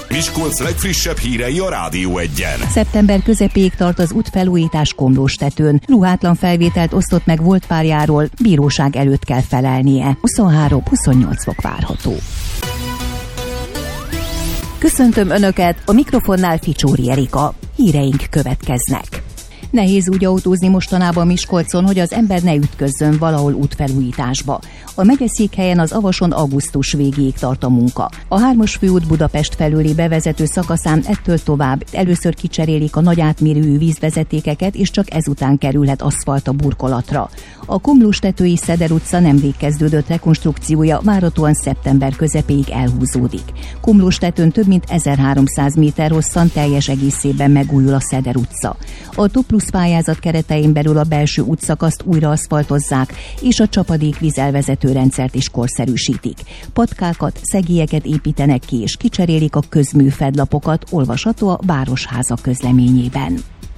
Miskolc legfrissebb hírei a Rádió Egyen. Szeptember közepéig tart az útfelújítás Komlóstetőn. Ruhátlan felvételt osztott meg volt párjáról, bíróság előtt kell felelnie. 23-28 fok várható. Köszöntöm Önöket, a mikrofonnál Ficsóri Erika. Híreink következnek. Nehéz úgy autózni mostanában Miskolcon, hogy az ember ne ütközzön valahol útfelújításba. A megyeszékhelyen az Avason augusztus végéig tart a munka. A 3-as főút Budapest felőli bevezető szakaszán ettől tovább először kicserélik a nagy átmérőjű vízvezetékeket, és csak ezután kerülhet aszfalt a burkolatra. A Komlóstetői Szeder utca nemrég kezdődött rekonstrukciója várhatóan szeptember közepéig elhúzódik. Komlóstetőn több mint 1300 méter hosszan teljes egészében megújul a Szeder utca. A Top Plusz pályázat keretein belül a belső útszakaszt újra aszfaltozzák, és a csapadékvízelvezető rendszert is korszerűsítik. Patkákat, szegélyeket építenek ki, és kicserélik a közműfedlapokat, olvasható a Városháza közleményében.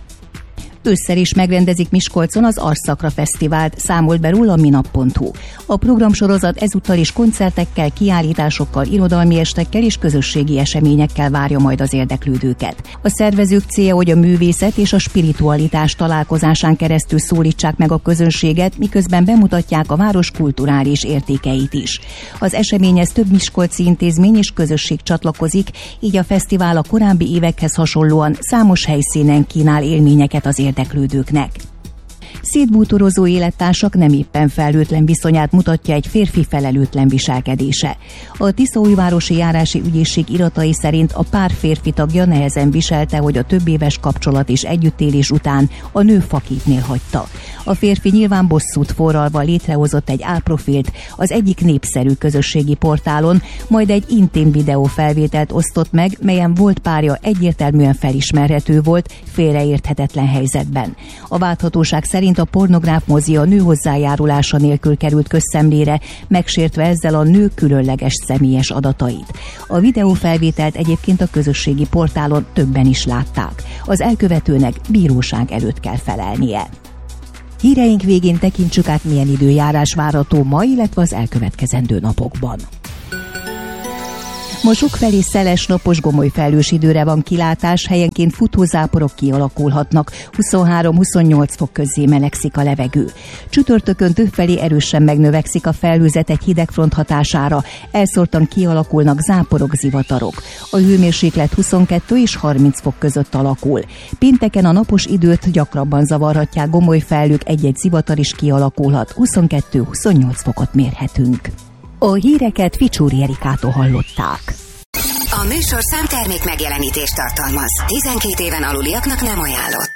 Ősszel is megrendezik Miskolcon az Arszakra Fesztivált, számolt be róla a minap.hu. A programsorozat ezúttal is koncertekkel, kiállításokkal, irodalmi estekkel és közösségi eseményekkel várja majd az érdeklődőket. A szervezők célja, hogy a művészet és a spiritualitás találkozásán keresztül szólítsák meg a közönséget, miközben bemutatják a város kulturális értékeit is. Az eseményhez több miskolci intézmény és közösség csatlakozik, így a fesztivál a korábbi évekhez hasonlóan számos helyszínen kínál élményeket az érdeklődőknek. Szétbútorozó élettársak nem éppen felelőtlen viszonyát mutatja egy férfi felelőtlen viselkedése. A Tiszaújvárosi Járási Ügyészség iratai szerint a pár férfi tagja nehezen viselte, hogy a többéves kapcsolat és együttélés után a nő fakítnél hagyta. A férfi nyilván bosszút forralva létrehozott egy álprofilt az egyik népszerű közösségi portálon, majd egy intim videófelvételt osztott meg, melyen volt párja egyértelműen felismerhető volt félreérthetetlen helyzetben. A vádhatóság szerint a pornográf mozi a nő hozzájárulása nélkül került közszemlére, megsértve ezzel a nő különleges személyes adatait. A videófelvételt egyébként a közösségi portálon többen is látták. Az elkövetőnek bíróság előtt kell felelnie. Híreink végén tekintsük át, milyen időjárás várható ma, illetve az elkövetkezendő napokban. Ma sokfelé szeles, napos, gomoly felhős időre van kilátás, helyenként futózáporok kialakulhatnak, 23-28 fok közé melegszik a levegő. Csütörtökön többfelé erősen megnövekszik a felhőzet egy hidegfront hatására, elszórtan kialakulnak záporok, zivatarok. A hőmérséklet 22 és 30 fok között alakul. Pénteken a napos időt gyakrabban zavarhatják gomoly felhők, egy-egy zivatar is kialakulhat, 22-28 fokot mérhetünk. A híreket Ficsóri Erikától hallották. A műsorszám termék megjelenítést tartalmaz. 12 éven aluliaknak nem ajánlott.